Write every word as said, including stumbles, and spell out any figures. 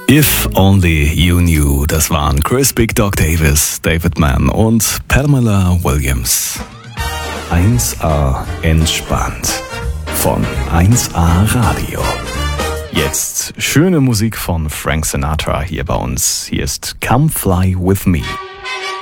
If Only You Knew, das waren Chris Big Dog Davis, David Mann und Pamela Williams. eins A entspannt von eins A Radio. Jetzt schöne Musik von Frank Sinatra hier bei uns. Hier ist Come Fly With Me.